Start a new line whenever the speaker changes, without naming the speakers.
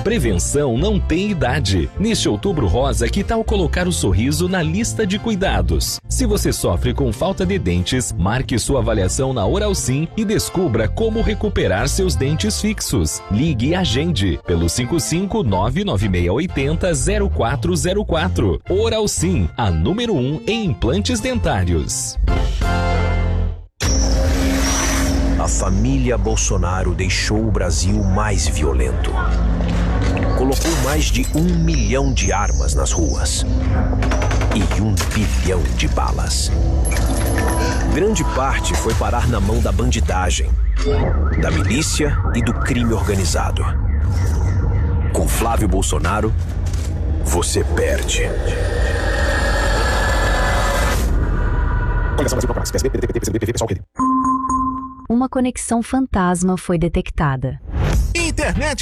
Prevenção não tem idade. Neste Outubro Rosa, que tal colocar o sorriso na lista de cuidados? Se você sofre com falta de dentes, marque sua avaliação na Oralsim e descubra como recuperar seus dentes fixos. Ligue e agende pelo 55996800404. Oralsim, a número 1 em implantes dentários.
A família Bolsonaro deixou o Brasil mais violento. Colocou mais de 1 milhão de armas nas ruas e 1 bilhão de balas. Grande parte foi parar na mão da bandidagem, da milícia e do crime organizado. Com Flávio Bolsonaro, você perde.
Uma conexão fantasma foi detectada.
Internet